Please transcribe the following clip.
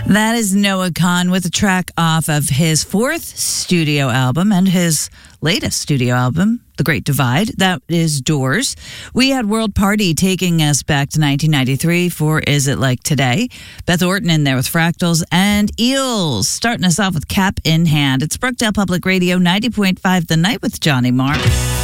That is Noah Kahan with a track off of his fourth studio album and his latest studio album, The Great Divide. That is Doors. We had World Party taking us back to 1993 for Is It Like Today? Beth Orton in there with Fractals and Eels, starting us off with Cap in Hand. It's Brookdale Public Radio 90.5 The Night with Johnny Marr.